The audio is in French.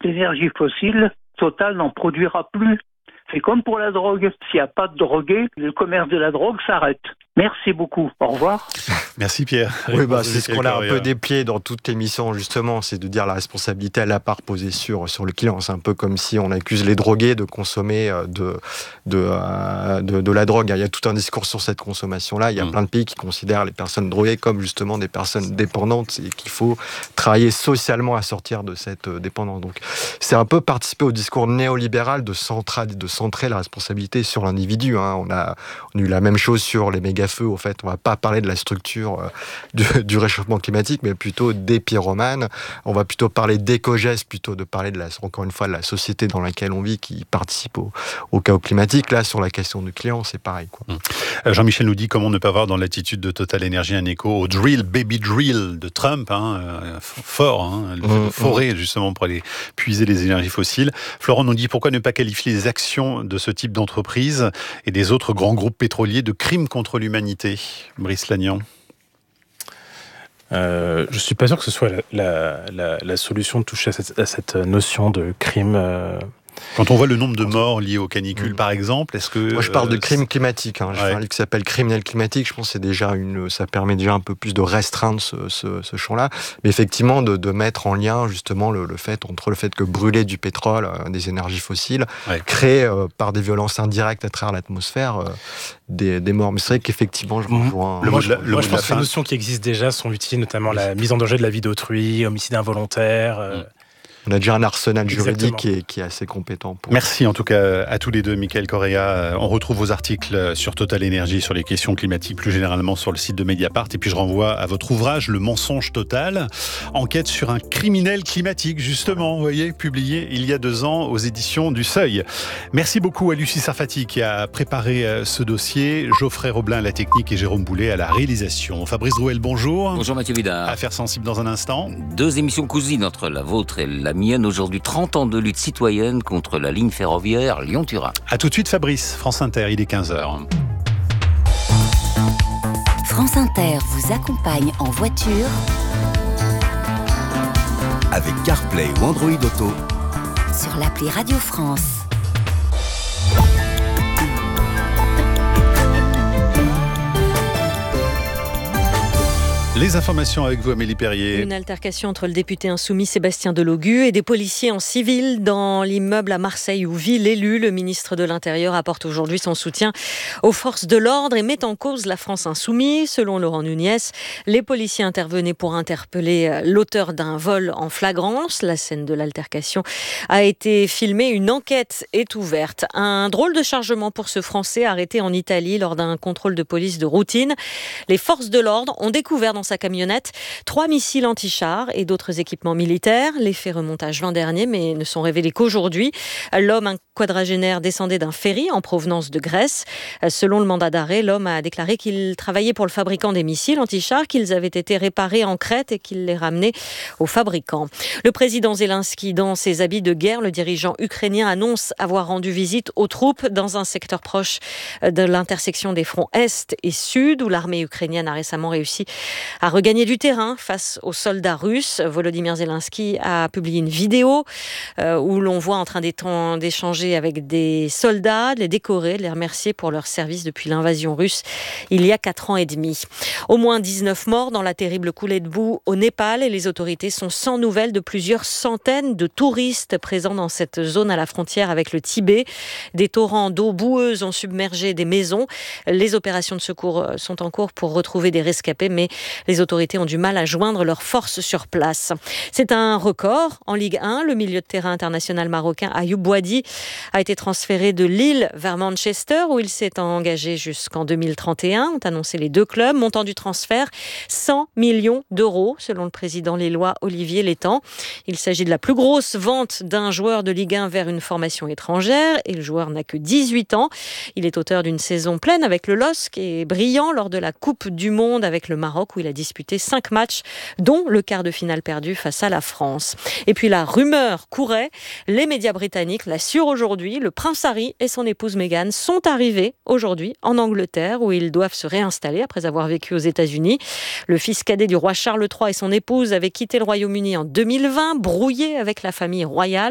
d'énergie fossile, Total n'en produira plus. C'est comme pour la drogue. S'il n'y a pas de drogué, le commerce de la drogue s'arrête. Merci beaucoup. Au revoir. Merci Pierre. Oui, c'est ce qu'on a un peu déplié dans toute l'émission, justement, c'est de dire la responsabilité à la part posée sur le client. C'est un peu comme si on accuse les drogués de consommer de la drogue. Il y a tout un discours sur cette consommation-là. Il y a plein de pays qui considèrent les personnes droguées comme justement des personnes dépendantes et qu'il faut travailler socialement à sortir de cette dépendance. Donc, c'est un peu participer au discours néolibéral de centrer la responsabilité sur l'individu. On a eu la même chose sur les méga-feux. Au fait, on ne va pas parler de la structure du réchauffement climatique, mais plutôt des pyromanes. On va plutôt parler d'éco-gestes, plutôt de parler encore une fois de la société dans laquelle on vit qui participe au chaos climatique. Là, sur la question du client, c'est pareil, quoi. Jean-Michel nous dit comment ne pas voir dans l'attitude de Total Energy un écho au drill, baby drill de Trump, fort, le forêt justement pour aller puiser les énergies fossiles. Florent nous dit pourquoi ne pas qualifier les actions de ce type d'entreprise et des autres grands groupes pétroliers de crimes contre l'humanité. Brice Lagnan. Je ne suis pas sûr que ce soit la solution de toucher à cette notion de crime. Quand on voit le nombre de morts liés aux canicules, par exemple, est-ce que... Moi, je parle de crime climatique. J'ai fait un livre qui s'appelle Criminel climatique. Je pense que ça permet déjà un peu plus de restreindre ce champ-là. Mais effectivement, de mettre en lien, justement, le fait que brûler du pétrole, des énergies fossiles, crée, par des violences indirectes à travers l'atmosphère, des morts. Mais c'est vrai qu'effectivement, je rejoins... Moi, je pense que ces notions qui existent déjà sont utiles, notamment la mise en danger de la vie d'autrui, homicide involontaire... On a déjà un arsenal juridique qui est assez compétent. Merci en tout cas à tous les deux, Mickaël Correa. On retrouve vos articles sur Total Energy, sur les questions climatiques, plus généralement sur le site de Mediapart. Et puis je renvoie à votre ouvrage, Le mensonge total, enquête sur un criminel climatique, justement, vous voyez, publié il y a 2 ans aux éditions du Seuil. Merci beaucoup à Lucie Sarfati qui a préparé ce dossier, Geoffrey Roblin à la technique et Jérôme Boulet à la réalisation. Fabrice Drouel, bonjour. Bonjour Mathieu Vidard. Affaires sensibles dans un instant. 2 émissions cousines entre la vôtre et la mienne. Aujourd'hui, 30 ans de lutte citoyenne contre la ligne ferroviaire Lyon-Turin. A tout de suite Fabrice, France Inter, il est 15h. France Inter vous accompagne en voiture avec CarPlay ou Android Auto sur l'appli Radio France. Les informations avec vous, Amélie Perrier. Une altercation entre le député insoumis Sébastien Delogu et des policiers en civil dans l'immeuble à Marseille où vit l'élu. Le ministre de l'Intérieur apporte aujourd'hui son soutien aux forces de l'ordre et met en cause la France insoumise. Selon Laurent Nunez, les policiers intervenaient pour interpeller l'auteur d'un vol en flagrance. La scène de l'altercation a été filmée. Une enquête est ouverte. Un drôle de chargement pour ce Français arrêté en Italie lors d'un contrôle de police de routine. Les forces de l'ordre ont découvert dans sa camionnette 3 missiles anti-chars et d'autres équipements militaires. Les faits remontent à juin dernier, mais ne sont révélés qu'aujourd'hui. L'homme, un quadragénaire, descendait d'un ferry en provenance de Grèce. Selon le mandat d'arrêt, l'homme a déclaré qu'il travaillait pour le fabricant des missiles anti-chars, qu'ils avaient été réparés en Crète et qu'il les ramenait au fabricant. Le président Zelensky, dans ses habits de guerre, le dirigeant ukrainien annonce avoir rendu visite aux troupes dans un secteur proche de l'intersection des fronts Est et Sud, où l'armée ukrainienne a récemment réussi à regagner du terrain face aux soldats russes. Volodymyr Zelensky a publié une vidéo où l'on voit en train d'échanger avec des soldats, de les décorer, de les remercier pour leur service depuis l'invasion russe il y a 4 ans et demi. Au moins 19 morts dans la terrible coulée de boue au Népal et les autorités sont sans nouvelles de plusieurs centaines de touristes présents dans cette zone à la frontière avec le Tibet. Des torrents d'eau boueuse ont submergé des maisons. Les opérations de secours sont en cours pour retrouver des rescapés, mais les autorités ont du mal à joindre leurs forces sur place. C'est un record en Ligue 1. Le milieu de terrain international marocain Ayoub Boadi a été transféré de Lille vers Manchester où il s'est engagé jusqu'en 2031. Ont annoncé les 2 clubs. Montant du transfert, 100 millions d'euros selon le président lillois Olivier Létang. Il s'agit de la plus grosse vente d'un joueur de Ligue 1 vers une formation étrangère et le joueur n'a que 18 ans. Il est auteur d'une saison pleine avec le LOSC et brillant lors de la Coupe du Monde avec le Maroc où il a disputé 5 matchs, dont le quart de finale perdu face à la France. Et puis la rumeur courait, les médias britanniques l'assurent aujourd'hui, le prince Harry et son épouse Meghan sont arrivés aujourd'hui en Angleterre où ils doivent se réinstaller après avoir vécu aux États-Unis. Le fils cadet du roi Charles III et son épouse avaient quitté le Royaume-Uni en 2020, brouillé avec la famille royale.